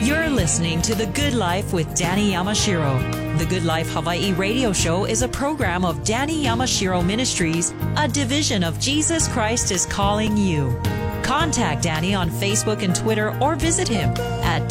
You're listening to The Good Life with Danny Yamashiro. The Good Life Hawaii radio show is a program of Danny Yamashiro Ministries, a division of Jesus Christ is Calling You. Contact Danny on Facebook and Twitter or visit him at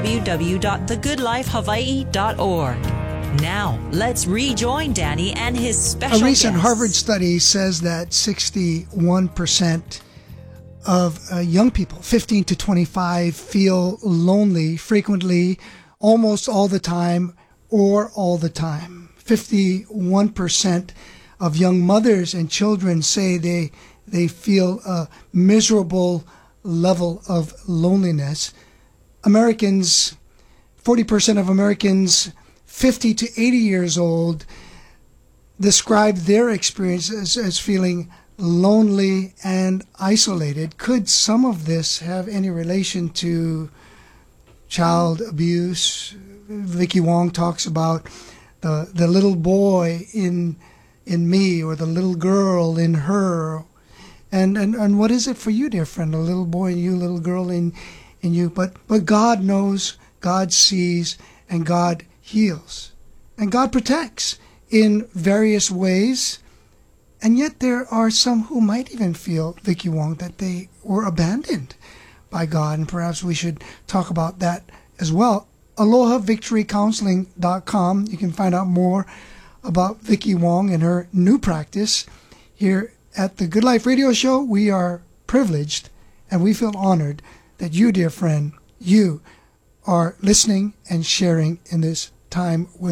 www.thegoodlifehawaii.org. Now, let's rejoin Danny and his special A recent guest. Harvard study says that 61% of young people, 15 to 25, feel lonely frequently, almost all the time, or all the time. 51% of young mothers and children say they feel a miserable level of loneliness. Americans, 40% of Americans 50 to 80 years old describe their experiences as feeling lonely and isolated. Could some of this have any relation to child abuse? Vicky Wong talks about the little boy in me, or the little girl in her. And what is it for you, dear friend? A little boy in you, little girl in you. But God knows, God sees, and God heals. And God protects in various ways. And yet there are some who might even feel, Vicky Wong, that they were abandoned by God. And perhaps we should talk about that as well. AlohaVictoryCounseling.com. You can find out more about Vicky Wong and her new practice. Here at the Good Life Radio Show, we are privileged and we feel honored that you, dear friend, you are listening and sharing in this time with